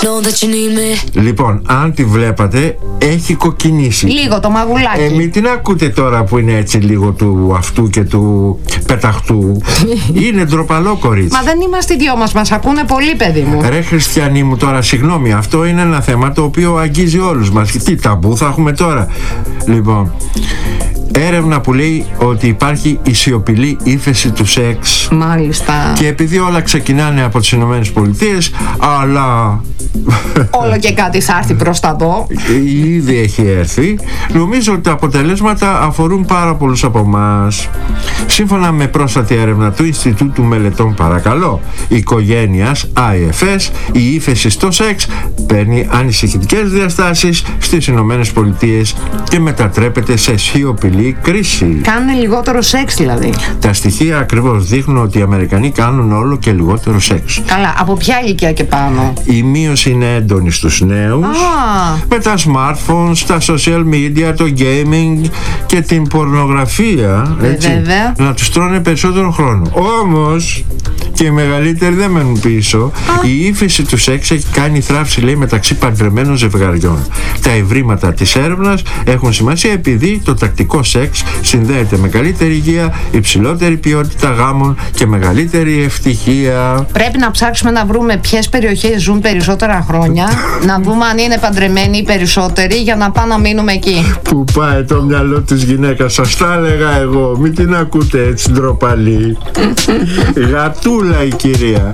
Know that you need me. Λοιπόν, αν τη βλέπατε, έχει κοκκινήσει. Λίγο το μαγουλάκι. Μην την ακούτε τώρα που είναι έτσι λίγο του αυτού και του πεταχτού. Είναι ντροπαλό κορίτσι. Μα δεν είμαστε οι δυο μας ακούνε πολύ, παιδί μου. Ρε χριστιανοί μου, τώρα συγγνώμη, αυτό είναι ένα θέμα το οποίο αγγίζει όλους μας. Τι ταμπού θα έχουμε τώρα? Λοιπόν, έρευνα που λέει ότι υπάρχει η σιωπηλή ύφεση του σεξ. Μάλιστα. Και επειδή όλα ξεκινάνε από τις Ηνωμένες Πολιτείες, αλλά όλο και κάτι θα έρθει προς τα δω. ήδη έχει έρθει, νομίζω ότι τα αποτελέσματα αφορούν πάρα πολλούς από εμάς. Σύμφωνα με πρόσφατη έρευνα του Ινστιτούτου Μελετών, παρακαλώ, οικογένειας IFS, η ύφεση στο σεξ παίρνει ανησυχητικές διαστάσεις στις Ηνωμένες Πολιτείες και μετατρέπεται σε σιωπηλή κρίση. Κάνουν λιγότερο σεξ δηλαδή. Τα στοιχεία ακριβώς δείχνουν ότι οι Αμερικανοί κάνουν όλο και λιγότερο σεξ. Καλά, από ποια ηλικία και πάνω? Η μείωση είναι έντονη στους νέους, με τα smartphones, τα social media, το gaming και την πορνογραφία, έτσι, να τους τρώνε περισσότερο χρόνο. Όμως και οι μεγαλύτεροι δεν μένουν πίσω. Η ύφεση του σεξ έχει κάνει θράψη, λέει, μεταξύ παντρεμένων ζευγαριών. Τα ευρήματα της έρευνας έχουν σημασία επειδή το τακτικό σεξ συνδέεται με καλύτερη υγεία, υψηλότερη ποιότητα γάμων και μεγαλύτερη ευτυχία. Πρέπει να ψάξουμε να βρούμε ποιες περιοχές ζουν περισσότερα χρόνια, να δούμε αν είναι παντρεμένοι οι περισσότεροι για να πάμε να μείνουμε εκεί. Πού πάει το μυαλό της γυναίκας, σας τα έλεγα εγώ, μην την ακούτε έτσι ντροπαλή. Γατούλα η κυρία.